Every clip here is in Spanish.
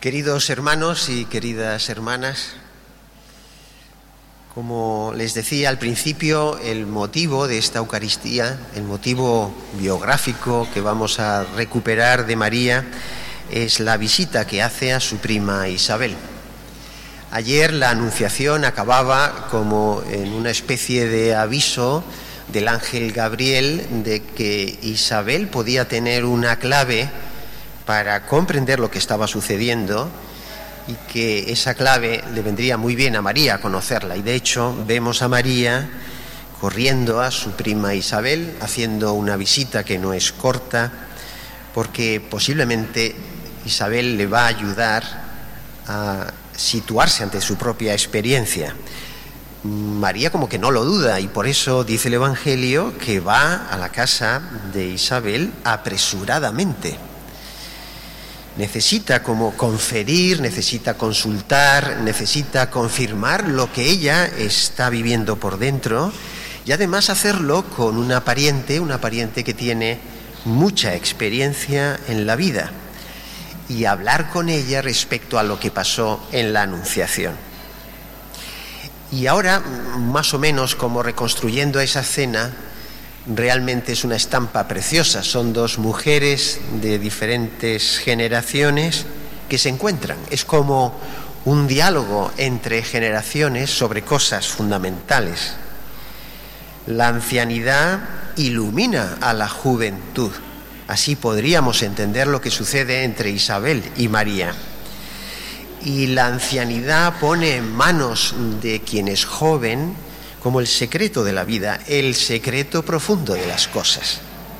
Queridos hermanos y queridas hermanas, como les decía al principio, el motivo de esta Eucaristía, el motivo biográfico que vamos a recuperar de María, es la visita que hace a su prima Isabel. Ayer la Anunciación acababa como en una especie de aviso del ángel Gabriel de que Isabel podía tener una clave para comprender lo que estaba sucediendo y que esa clave le vendría muy bien a María conocerla. Y de hecho vemos a María corriendo a su prima Isabel, haciendo una visita que no es corta, porque posiblemente Isabel le va a ayudar a situarse ante su propia experiencia. María como que no lo duda y por eso dice el Evangelio que va a la casa de Isabel apresuradamente. Necesita como conferir, necesita consultar, necesita confirmar lo que ella está viviendo por dentro y además hacerlo con una pariente que tiene mucha experiencia en la vida y hablar con ella respecto a lo que pasó en la Anunciación. Y ahora, más o menos como reconstruyendo esa escena, realmente es una estampa preciosa. Son dos mujeres de diferentes generaciones que se encuentran. Es como un diálogo entre generaciones sobre cosas fundamentales. La ancianidad ilumina a la juventud. Así podríamos entender lo que sucede entre Isabel y María. Y la ancianidad pone en manos de quien es joven como el secreto de la vida, el secreto profundo de las cosas.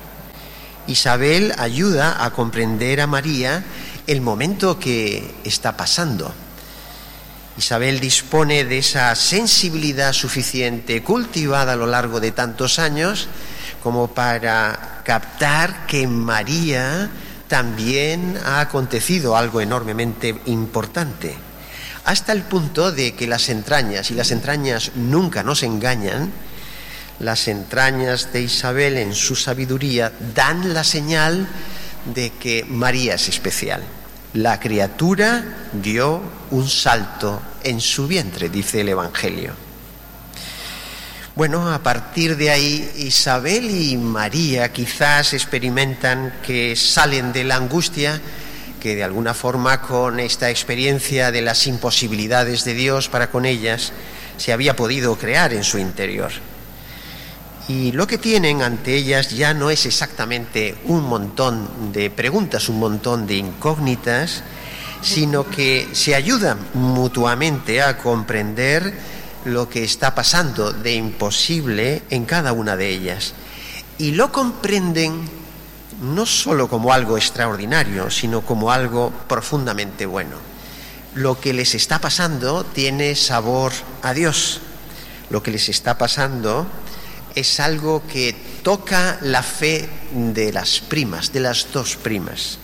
Isabel ayuda a comprender a María el momento que está pasando. Isabel dispone de esa sensibilidad suficiente, cultivada a lo largo de tantos años, como para captar que en María también ha acontecido algo enormemente importante. Hasta el punto de que las entrañas, y las entrañas nunca nos engañan, las entrañas de Isabel en su sabiduría dan la señal de que María es especial. La criatura dio un salto en su vientre, dice el Evangelio. Bueno, a partir de ahí, Isabel y María quizás experimentan que salen de la angustia, que de alguna forma con esta experiencia de las imposibilidades de Dios para con ellas se había podido crear en su interior. Y lo que tienen ante ellas ya no es exactamente un montón de preguntas, un montón de incógnitas, sino que se ayudan mutuamente a comprender lo que está pasando de imposible en cada una de ellas. Y lo comprenden no solo como algo extraordinario, sino como algo profundamente bueno. Lo que les está pasando tiene sabor a Dios. Lo que les está pasando es algo que toca la fe de las primas, de las dos primas.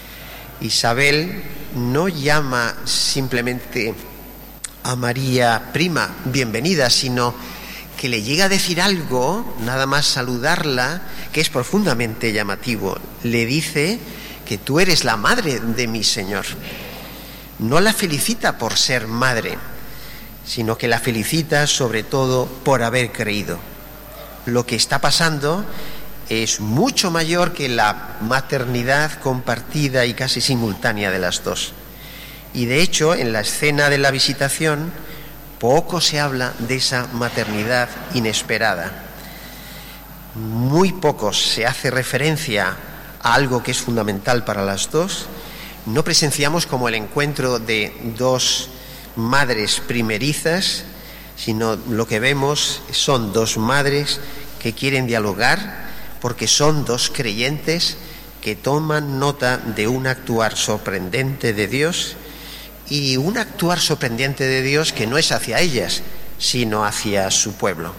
Isabel no llama simplemente a María prima, bienvenida, sino que le llega a decir algo, nada más saludarla, que es profundamente llamativo. Le dice que tú eres la madre de mi Señor. No la felicita por ser madre, sino que la felicita sobre todo por haber creído. Lo que está pasando es mucho mayor que la maternidad compartida y casi simultánea de las dos. Y de hecho, en la escena de la visitación, poco se habla de esa maternidad inesperada. Muy poco se hace referencia a algo que es fundamental para las dos. No presenciamos como el encuentro de dos madres primerizas, sino lo que vemos son dos madres que quieren dialogar porque son dos creyentes que toman nota de un actuar sorprendente de Dios y un actuar sorprendente de Dios que no es hacia ellas, sino hacia su pueblo.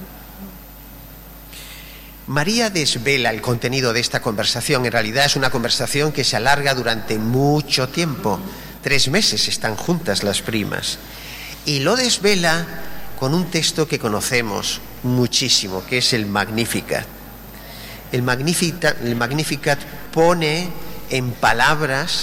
María desvela el contenido de esta conversación. En realidad es una conversación que se alarga durante mucho tiempo. 3 meses están juntas las primas. Y lo desvela con un texto que conocemos muchísimo, que es el Magnificat. El Magnificat pone en palabras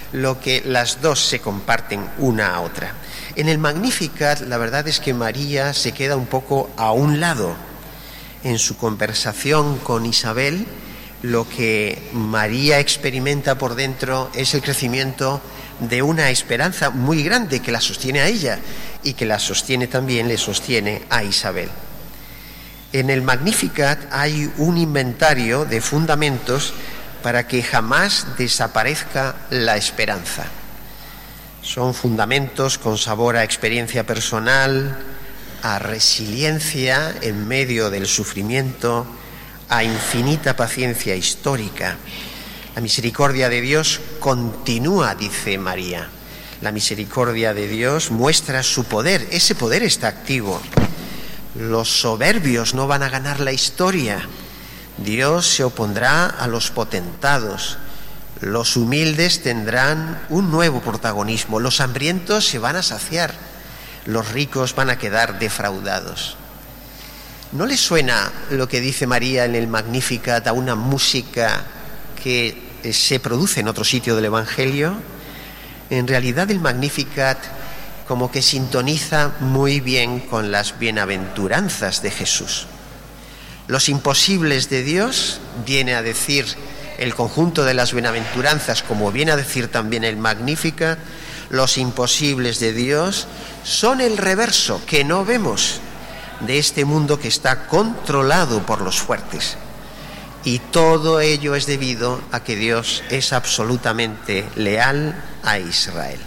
lo que las dos se comparten una a otra. En el Magnificat, la verdad es que María se queda un poco a un lado. En su conversación con Isabel, lo que María experimenta por dentro es el crecimiento de una esperanza muy grande que la sostiene a ella y que la sostiene también, le sostiene a Isabel. En el Magnificat hay un inventario de fundamentos para que jamás desaparezca la esperanza. Son fundamentos con sabor a experiencia personal, a resiliencia en medio del sufrimiento, a infinita paciencia histórica. La misericordia de Dios continúa, dice María. La misericordia de Dios muestra su poder, ese poder está activo. Los soberbios no van a ganar la historia. Dios se opondrá a los potentados. Los humildes tendrán un nuevo protagonismo. Los hambrientos se van a saciar. Los ricos van a quedar defraudados. ¿No le suena lo que dice María en el Magnificat a una música que se produce en otro sitio del Evangelio? En realidad el Magnificat como que sintoniza muy bien con las bienaventuranzas de Jesús. Los imposibles de Dios, viene a decir el conjunto de las bienaventuranzas, como viene a decir también el Magnificat, los imposibles de Dios son el reverso que no vemos de este mundo que está controlado por los fuertes. Y todo ello es debido a que Dios es absolutamente leal a Israel.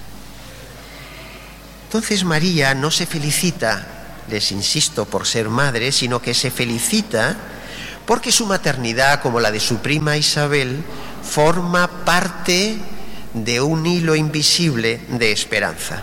Entonces María no se felicita, les insisto, por ser madre, sino que se felicita porque su maternidad, como la de su prima Isabel, forma parte de un hilo invisible de esperanza.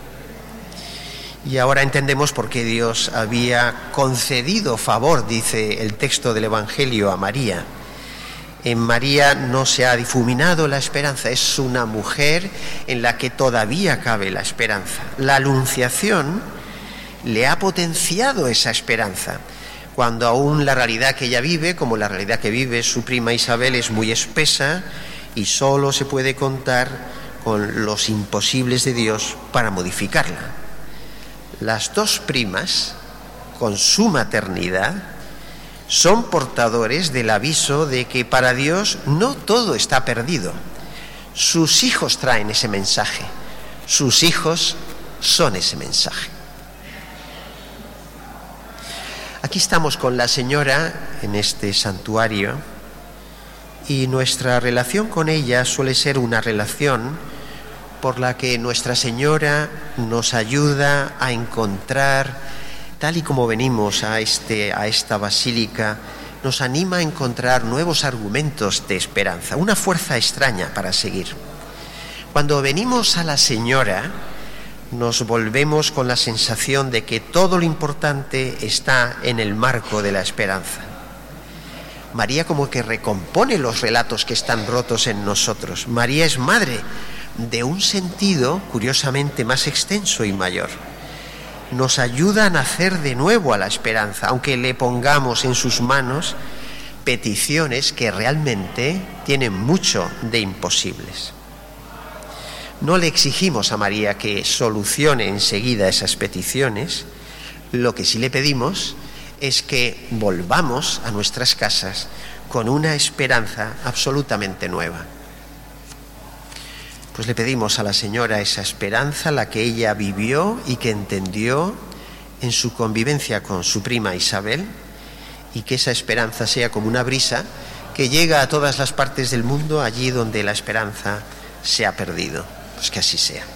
Y ahora entendemos por qué Dios había concedido favor, dice el texto del Evangelio, a María. En María no se ha difuminado la esperanza, es una mujer en la que todavía cabe la esperanza. La anunciación le ha potenciado esa esperanza, cuando aún la realidad que ella vive, como la realidad que vive su prima Isabel, es muy espesa y solo se puede contar con los imposibles de Dios para modificarla. Las dos primas, con su maternidad, son portadores del aviso de que para Dios no todo está perdido. Sus hijos traen ese mensaje, sus hijos son ese mensaje. Aquí estamos con la Señora en este santuario y nuestra relación con ella suele ser una relación por la que Nuestra Señora nos ayuda a encontrar, tal y como venimos a esta basílica, nos anima a encontrar nuevos argumentos de esperanza, una fuerza extraña para seguir. Cuando venimos a la Señora, nos volvemos con la sensación de que todo lo importante está en el marco de la esperanza. María como que recompone los relatos que están rotos en nosotros. María es madre de un sentido curiosamente más extenso y mayor. Nos ayuda a nacer de nuevo a la esperanza, aunque le pongamos en sus manos peticiones que realmente tienen mucho de imposibles. No le exigimos a María que solucione enseguida esas peticiones. Lo que sí le pedimos es que volvamos a nuestras casas con una esperanza absolutamente nueva. Pues le pedimos a la Señora esa esperanza, la que ella vivió y que entendió en su convivencia con su prima Isabel, y que esa esperanza sea como una brisa que llega a todas las partes del mundo, allí donde la esperanza se ha perdido. Pues que así sea.